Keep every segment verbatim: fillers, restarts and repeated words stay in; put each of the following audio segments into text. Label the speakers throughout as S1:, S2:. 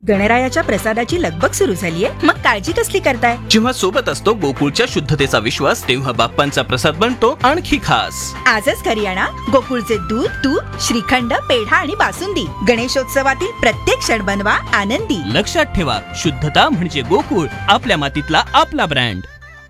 S1: गणरायाच्या प्रसादाची लगबग सुरू झालीये, मग काळजी कसली करताय?
S2: जेव्हा सोबत असतो गोकुळच्या शुद्धतेचा विश्वास, तेव्हा बाप्पांचा प्रसाद बनतो आणखी खास.
S1: आजच घरी आणा गोकुळचे दूध, तूप, श्रीखंड, पेढा आणि बासुंदी. गणेशोत्सवातील प्रत्येक क्षण बनवा आनंदी.
S2: लक्षात ठेवा, शुद्धता म्हणजे गोकुळ, आपल्या मातीतला आपला ब्रँड.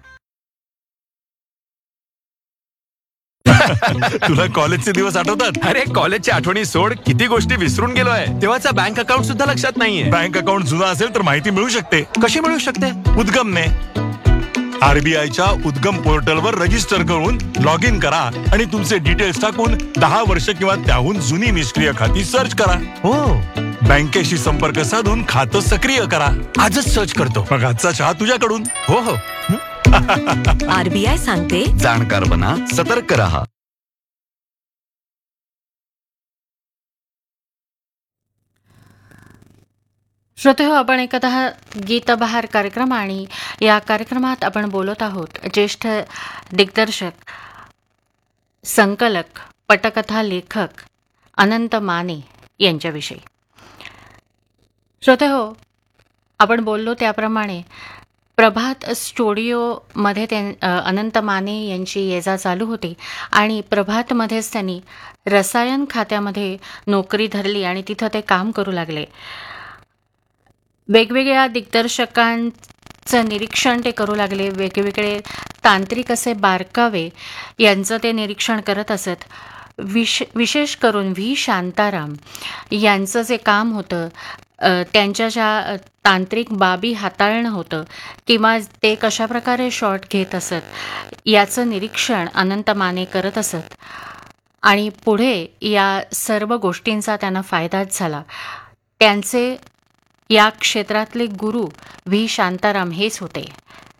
S3: तुला कॉलेजचे दिवस आठवतात?
S4: अरे कॉलेजच्या आठवणी सोड, किती गोष्टी विसरून गेलोय. तेव्हाचा बँक अकाउंट सुद्धा लक्षात नाहीये.
S3: बँक अकाउंट जुना असेल तर माहिती मिळू शकते.
S4: कशी मिळू शकते?
S3: उद्गमने. आरबीआयच्या उद्गम पोर्टलवर रजिस्टर करून लॉग इन करा आणि तुमचे डिटेल्स टाकून दहा वर्ष किंवा त्याहून जुनी निष्क्रिय खाती सर्च करा.
S4: हो,
S3: बँकेशी संपर्क साधून खातं सक्रिय करा.
S4: आजच सर्च करतो.
S3: मग आजचा चहा तुझ्याकडून.
S4: हो हो.
S5: आरबीआय सांगते,
S4: जाणकार बना, सतर्क रहा.
S6: श्रोतेहो, आपण ऐकत आहात गीतबहार कार्यक्रम आणि या कार्यक्रमात आपण बोलत आहोत ज्येष्ठ दिग्दर्शक, संकलक, पटकथा लेखक अनंत माने यांच्याविषयी. श्रोतेहो, आपण बोललो त्याप्रमाणे प्रभात स्टुडिओमध्ये त्यां अनंत माने यांची ये जा चालू होती आणि प्रभातमध्येच त्यांनी रसायन खात्यामध्ये नोकरी धरली आणि तिथं ते काम करू लागले. वेगवेगळ्या दिग्दर्शकांचं निरीक्षण ते करू लागले. वेगवेगळे तांत्रिक असे बारकावे यांचं ते निरीक्षण करत असत. विश विशेष करून व्ही शांताराम यांचं जे काम होतं, त्यांच्या ज्या तांत्रिक बाबी हाताळणं होतं किंवा ते कशाप्रकारे शॉट घेत असत याचं निरीक्षण अनंत माने करत असत आणि पुढे या सर्व गोष्टींचा त्यांना फायदाच झाला. त्यांचे या क्षेत्रातले गुरु व्ही शांताराम हेच होते.